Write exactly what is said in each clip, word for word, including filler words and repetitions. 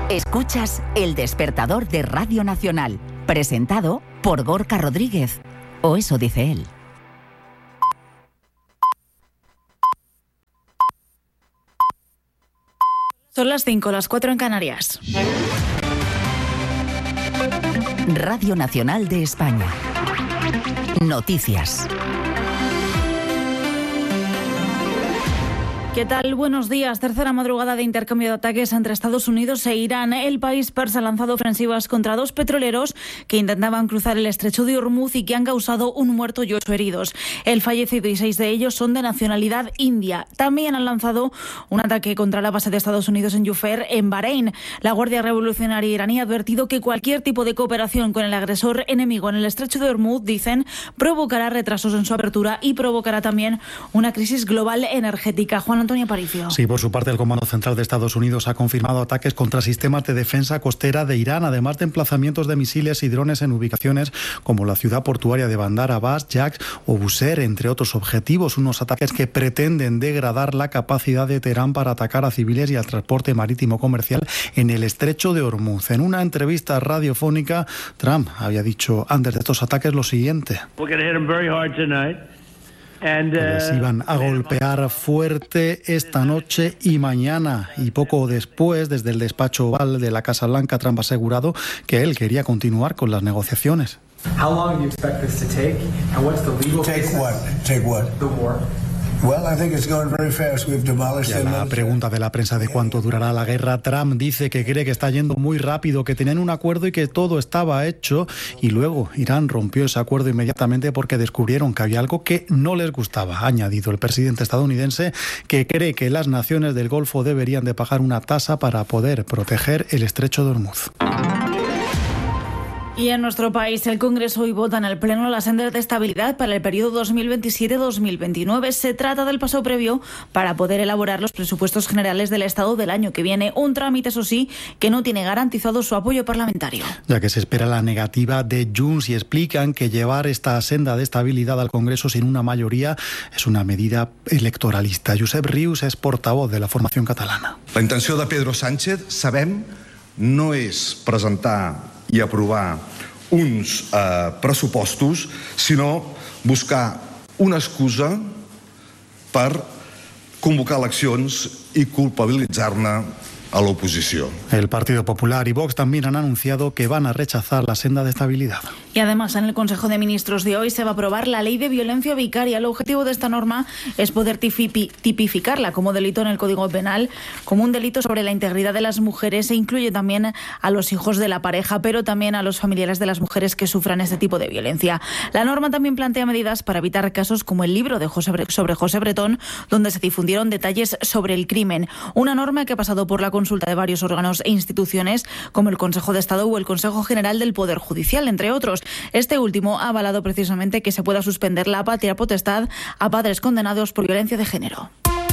Escuchas El Despertador de Radio Nacional, presentado por Gorka Rodríguez. O eso dice él. Son las cinco, las cuatro en Canarias. Radio Nacional de España. Noticias. ¿Qué tal? Buenos días. Tercera madrugada de intercambio de ataques entre Estados Unidos e Irán. El país persa ha lanzado ofensivas contra dos petroleros que intentaban cruzar el estrecho de Hormuz y que han causado un muerto y ocho heridos. El fallecido y seis de ellos son de nacionalidad india. También han lanzado un ataque contra la base de Estados Unidos en Jubair, en Bahrein. La Guardia Revolucionaria iraní ha advertido que cualquier tipo de cooperación con el agresor enemigo en el estrecho de Hormuz, dicen, provocará retrasos en su apertura y provocará también una crisis global energética. Juan Antonio Aparicio. Sí, por su parte, el Comando Central de Estados Unidos ha confirmado ataques contra sistemas de defensa costera de Irán, además de emplazamientos de misiles y drones en ubicaciones como la ciudad portuaria de Bandar Abbas, Yaqt o Bushehr, entre otros objetivos. Unos ataques que pretenden degradar la capacidad de Teherán para atacar a civiles y al transporte marítimo comercial en el estrecho de Hormuz. En una entrevista radiofónica, Trump había dicho antes de estos ataques lo siguiente: les iban a golpear fuerte esta noche y mañana. Y poco después, desde el despacho Oval de la Casa Blanca, Trump ha asegurado que él quería continuar con las negociaciones. How long do you expect this to take? And what's the legal Take what? Take what? The war. Well, I think it's going very fast. We've demolished Y a la pregunta de la prensa de cuánto durará la guerra, Trump dice que cree que está yendo muy rápido, que tenían un acuerdo y que todo estaba hecho, y luego Irán rompió ese acuerdo inmediatamente porque descubrieron que había algo que no les gustaba. Ha añadido el presidente estadounidense que cree que las naciones del Golfo deberían de pagar una tasa para poder proteger el estrecho de Hormuz. Y en nuestro país, el Congreso hoy vota en el Pleno la senda de estabilidad para el periodo dos mil veintisiete dos mil veintinueve. Se trata del paso previo para poder elaborar los presupuestos generales del Estado del año que viene. Un trámite, eso sí, que no tiene garantizado su apoyo parlamentario. Ya que se espera la negativa de Junts y explican que llevar esta senda de estabilidad al Congreso sin una mayoría es una medida electoralista. Josep Rius és portavoz de la formació catalana. La intenció de Pedro Sánchez, sabem, no és presentar i aprovar uns eh, pressupostos, sinó buscar una excusa per convocar eleccions i culpabilitzar-ne a la oposició. El Partido Popular y Vox también han anunciado que van a rechazar la senda de estabilidad. Y además, en el Consejo de Ministros de hoy se va a aprobar la ley de violencia vicaria. El objetivo de esta norma es poder tipificarla como delito en el Código Penal, como un delito sobre la integridad de las mujeres, e incluye también a los hijos de la pareja, pero también a los familiares de las mujeres que sufran este tipo de violencia. La norma también plantea medidas para evitar casos como el libro de José Bre- sobre José Bretón, donde se difundieron detalles sobre el crimen. Una norma que ha pasado por la consulta de varios órganos e instituciones, como el Consejo de Estado o el Consejo General del Poder Judicial, entre otros. Este último ha avalado precisamente que se pueda suspender la patria potestad a padres condenados por violencia de género.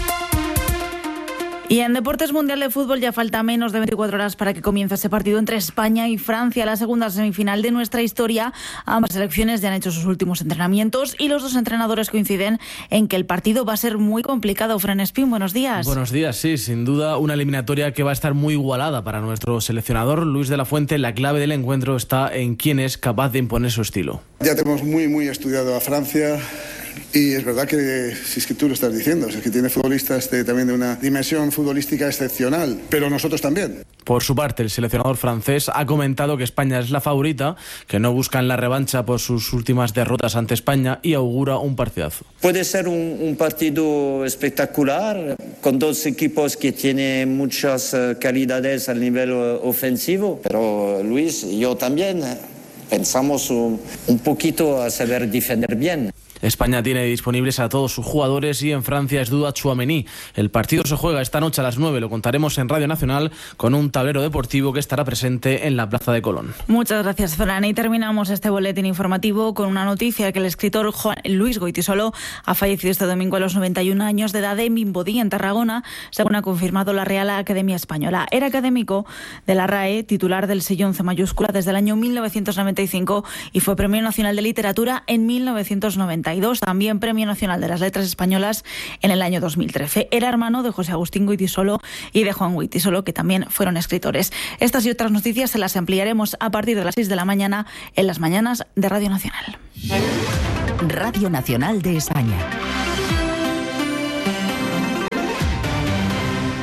Y en Deportes Mundial de Fútbol ya falta menos de veinticuatro horas para que comience ese partido entre España y Francia, la segunda semifinal de nuestra historia. Ambas selecciones ya han hecho sus últimos entrenamientos y los dos entrenadores coinciden en que el partido va a ser muy complicado. Fran Espín, buenos días. Buenos días, sí, sin duda una eliminatoria que va a estar muy igualada para nuestro seleccionador Luis de la Fuente. La clave del encuentro está en quién es capaz de imponer su estilo. Ya tenemos muy, muy estudiado a Francia. Y es verdad que, si es que tú lo estás diciendo, es que tiene futbolistas de, también de una dimensión futbolística excepcional, pero nosotros también. Por su parte, el seleccionador francés ha comentado que España es la favorita, que no buscan la revancha por sus últimas derrotas ante España y augura un partidazo. Puede ser un, un partido espectacular, con dos equipos que tienen muchas uh, calidades al nivel uh, ofensivo, pero Luis y yo también uh, pensamos un, un poquito a saber defender bien. España tiene disponibles a todos sus jugadores y en Francia es duda Tchouaméni. El partido se juega esta noche a las nueve, lo contaremos en Radio Nacional con un tablero deportivo que estará presente en la Plaza de Colón. Muchas gracias, Fran. Y terminamos este boletín informativo con una noticia: que el escritor Juan Luis Goytisolo ha fallecido este domingo a los noventa y un años de edad en Vimbodí, en Tarragona, según ha confirmado la Real Academia Española. Era académico de la R A E, titular del sello once mayúscula desde el año mil novecientos noventa y cinco y fue Premio Nacional de Literatura en mil novecientos noventa y dos, también Premio Nacional de las Letras Españolas en el año dos mil trece. Era hermano de José Agustín Goytisolo y de Juan Goytisolo, que también fueron escritores. Estas y otras noticias se las ampliaremos a partir de las seis de la mañana en las mañanas de Radio Nacional. Radio Nacional de España.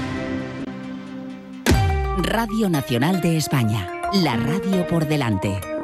Radio Nacional de España, la radio por delante.